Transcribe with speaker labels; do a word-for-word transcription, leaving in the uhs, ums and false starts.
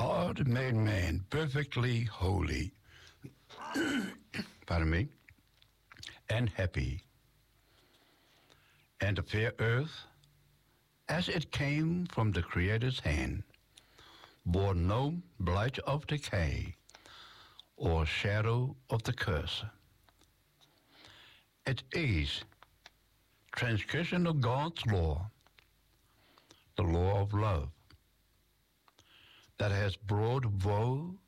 Speaker 1: God made man perfectly holy, pardon me, and happy. And the fair earth, as it came from the Creator's hand, bore no blight of decay or shadow of the curse. It is transgression of God's law, the law of love, that has brought woe